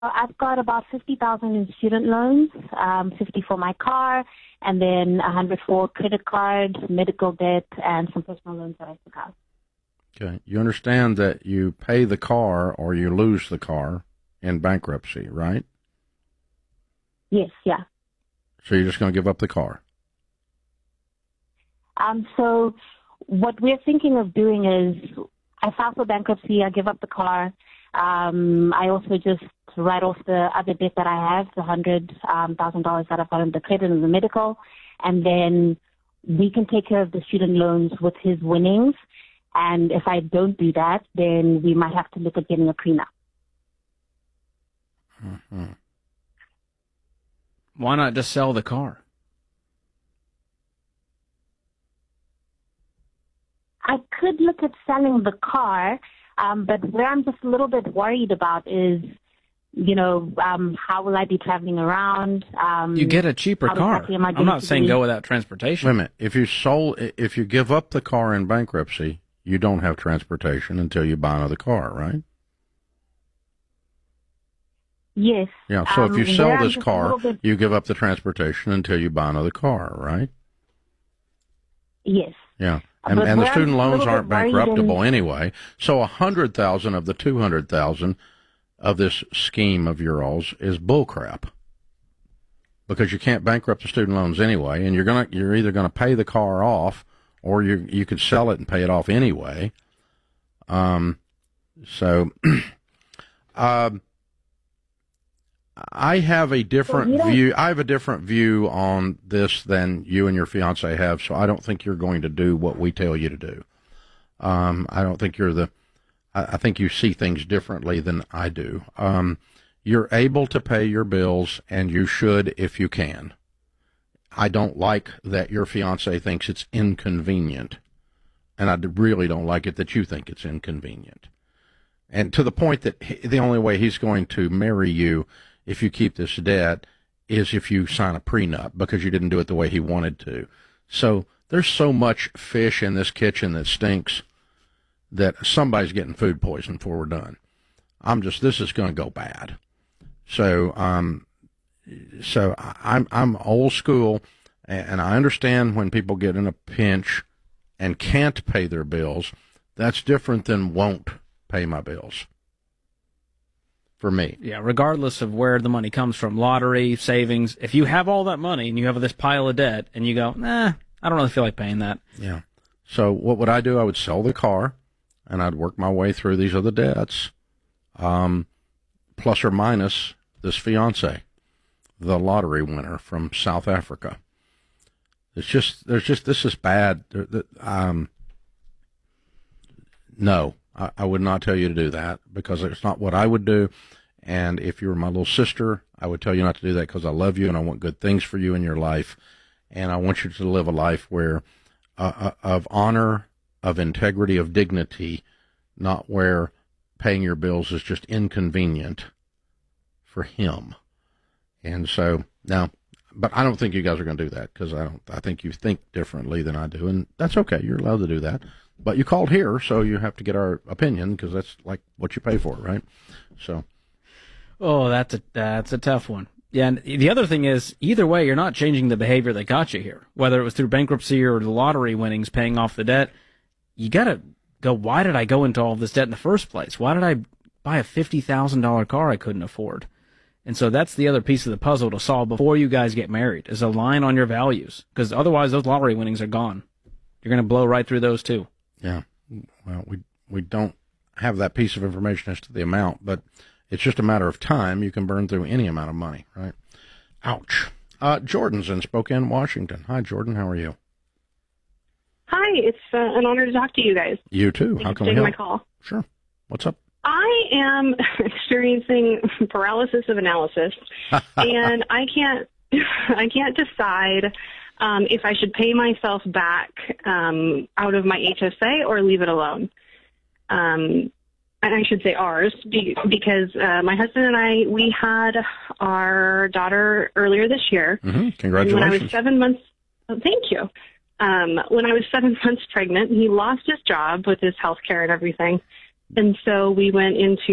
I've got about 50,000 in student loans, 50 for my car, and then 100 for credit cards, medical debt, and some personal loans that I took out. Okay. You understand that you pay the car or you lose the car in bankruptcy, right? Yes, yeah. So you're just going to give up the car? So what we're thinking of doing is I file for bankruptcy, I give up the car. I also just write off the other debt that I have, the $100,000 that I've got in the credit and the medical, and then we can take care of the student loans with his winnings. And if I don't do that, then we might have to look at getting a prenup. Mm-hmm. Why not just sell the car? I could look at selling the car, but where I'm just a little bit worried about is, how will I be traveling around? You get a cheaper car. I'm not saying go without transportation. Wait a minute. If you give up the car in bankruptcy, you don't have transportation until you buy another car, right? Yes. Yeah, so if you sell this car, you give up the transportation until you buy another car, right? Yes. Yeah. And the student loans aren't bankruptable anyway. So 100,000 of the 200,000 of this scheme of yours is bullcrap, because you can't bankrupt the student loans anyway, and you're either gonna pay the car off, or you could sell it and pay it off anyway. I have a different view. I have a different view on this than you and your fiance have, so I don't think you're going to do what we tell you to do. I don't think I think you see things differently than I do. You're able to pay your bills, and you should if you can. I don't like that your fiance thinks it's inconvenient, and I really don't like it that you think it's inconvenient. And to the point that the only way he's going to marry you if you keep this debt is if you sign a prenup, because you didn't do it the way he wanted to. So there's so much fish in this kitchen that stinks that somebody's getting food poisoning before we're done. This is going to go bad. So I'm old school, and I understand when people get in a pinch and can't pay their bills. That's different than won't pay my bills. For me. Yeah, regardless of where the money comes from, lottery, savings, if you have all that money and you have this pile of debt and you go, I don't really feel like paying that. Yeah. So what would I do? I would sell the car, and I'd work my way through these other debts, plus or minus this fiance, the lottery winner from South Africa. This is bad. No. I would not tell you to do that, because it's not what I would do. And if you were my little sister, I would tell you not to do that, because I love you and I want good things for you in your life. And I want you to live a life where of honor, of integrity, of dignity, not where paying your bills is just inconvenient for him. And so now, but I don't think you guys are going to do that, because I think you think differently than I do. And that's okay. You're allowed to do that. But you called here, so you have to get our opinion, because that's like what you pay for, right? So, that's a tough one. Yeah, and the other thing is, either way, you're not changing the behavior that got you here. Whether it was through bankruptcy or the lottery winnings paying off the debt, you got to go, why did I go into all this debt in the first place? Why did I buy a $50,000 car I couldn't afford? And so that's the other piece of the puzzle to solve before you guys get married, is a line on your values, because otherwise those lottery winnings are gone. You're going to blow right through those too. Yeah, well, we don't have that piece of information as to the amount, but it's just a matter of time. You can burn through any amount of money, right? Ouch. Jordan's in Spokane, Washington. Hi, Jordan. How are you? Hi, it's an honor to talk to you guys. You too. Thanks How can for we taking help? my call. Sure. What's up? I am experiencing paralysis of analysis, and I can't decide if I should pay myself back out of my HSA or leave it alone. And I should say ours, because my husband and we had our daughter earlier this year. Mm-hmm. Congratulations. When I was 7 months, thank you. When I was 7 months pregnant, he lost his job with his health care and everything. And so we went into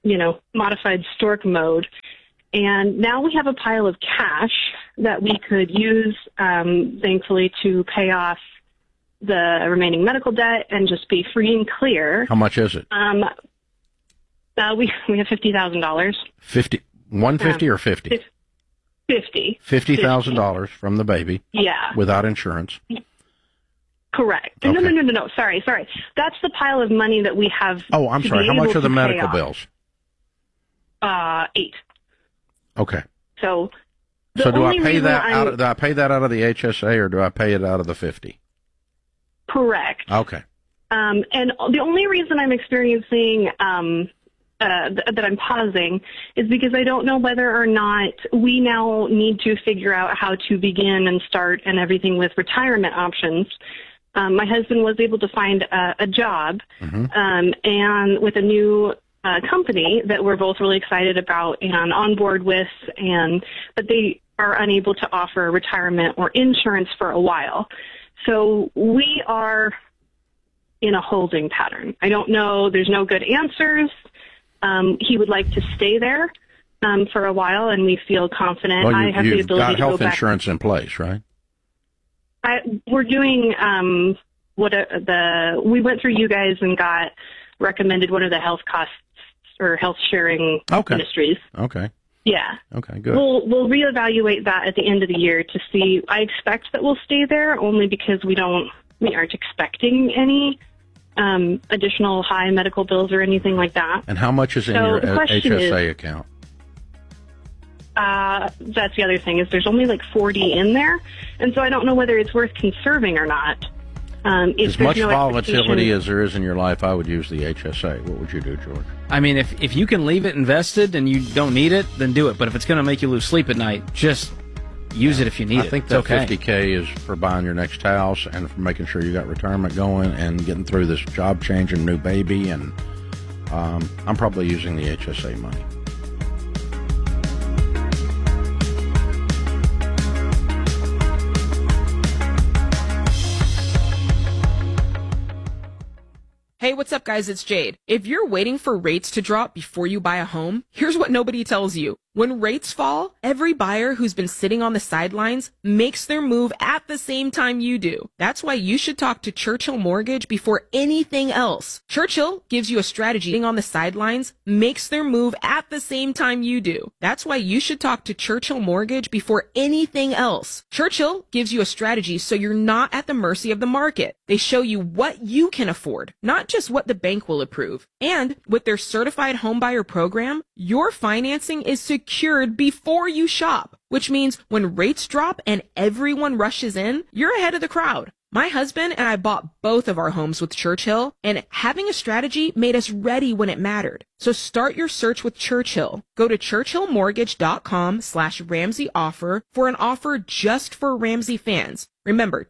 modified stork mode. And now we have a pile of cash that we could use, thankfully, to pay off the remaining medical debt and just be free and clear. How much is it? We have $50,000. 150 or 50? 50. $50,000 from the baby. Yeah. Without insurance. Correct. Okay. No. Sorry. That's the pile of money that we have. Oh, I'm sorry. How much are the medical bills? 8. Okay. So do I pay that do I pay that out of the HSA or do I pay it out of the 50? Correct. Okay. And the only reason I'm experiencing that I'm pausing is because I don't know whether or not we now need to figure out how to begin and start and everything with retirement options. My husband was able to find a job, and with a new company that we're both really excited about and on board with, but they are unable to offer retirement or insurance for a while. So we are in a holding pattern. I don't know. There's no good answers. He would like to stay there for a while, and we feel confident. Well, I have the ability to go back. You've got health insurance in place, right? We're doing we went through you guys and got recommended one of the health costs or health sharing ministries. Okay. Yeah. Okay, good. We'll reevaluate that at the end of the year to see. I expect that we'll stay there only because we aren't expecting any additional high medical bills or anything like that. And how much is in your HSA account? That's the other thing, is there's only like 40 in there, and so I don't know whether it's worth conserving or not. As much volatility as there is in your life, I would use the HSA. What would you do, George? I mean, if you can leave it invested and you don't need it, then do it. But if it's going to make you lose sleep at night, just use it if you need it. I think that $50K is for buying your next house and for making sure you got retirement going and getting through this job change and new baby. And I'm probably using the HSA money. Hey, what's up, guys? It's Jade. If you're waiting for rates to drop before you buy a home, here's what nobody tells you. When rates fall, every buyer who's been sitting on the sidelines makes their move at the same time you do. That's why you should talk to Churchill Mortgage before anything else. Churchill gives you a strategy on the sidelines, makes their move at the same time you do. That's why you should talk to Churchill Mortgage before anything else. Churchill gives you a strategy so you're not at the mercy of the market. They show you what you can afford, not just what the bank will approve. And with their certified homebuyer program, your financing is secured before you shop, which means when rates drop and everyone rushes in, you're ahead of the crowd. My husband and I bought both of our homes with Churchill, and having a strategy made us ready when it mattered. So start your search with Churchill. Go to churchillmortgage.com/Ramsey offer for an offer just for Ramsey fans. Remember,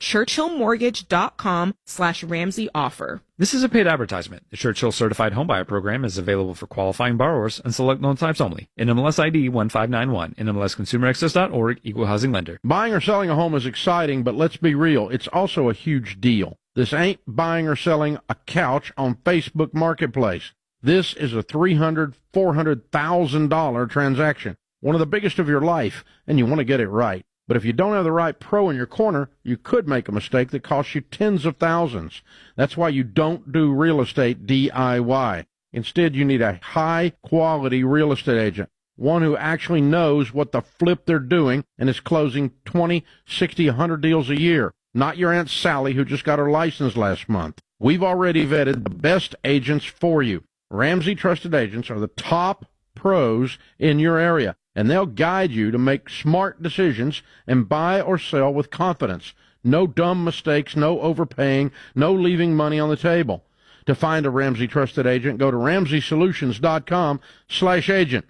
churchillmortgage.com/Ramsey offer. This is a paid advertisement. The Churchill Certified Homebuyer Program is available for qualifying borrowers and select loan types only. NMLS ID 1591. NMLSConsumerAccess.org. Equal housing lender. Buying or selling a home is exciting, but let's be real. It's also a huge deal. This ain't buying or selling a couch on Facebook Marketplace. This is a $300,000, $400,000 transaction. One of the biggest of your life, and you want to get it right. But if you don't have the right pro in your corner, you could make a mistake that costs you tens of thousands. That's why you don't do real estate DIY. Instead, you need a high-quality real estate agent, one who actually knows what the flip they're doing and is closing 20, 60, 100 deals a year. Not your Aunt Sally who just got her license last month. We've already vetted the best agents for you. Ramsey Trusted Agents are the top pros in your area, and they'll guide you to make smart decisions and buy or sell with confidence. No dumb mistakes, no overpaying, no leaving money on the table. To find a Ramsey Trusted Agent, go to RamseySolutions.com/agent.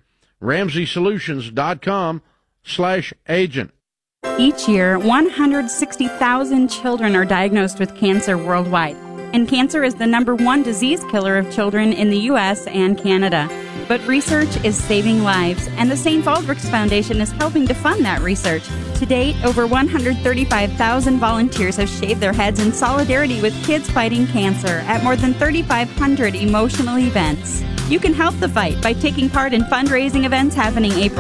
RamseySolutions.com/agent. Each year, 160,000 children are diagnosed with cancer worldwide. And cancer is the #1 disease killer of children in the U.S. and Canada. But research is saving lives, and the St. Baldrick's Foundation is helping to fund that research. To date, over 135,000 volunteers have shaved their heads in solidarity with kids fighting cancer at more than 3,500 emotional events. You can help the fight by taking part in fundraising events happening April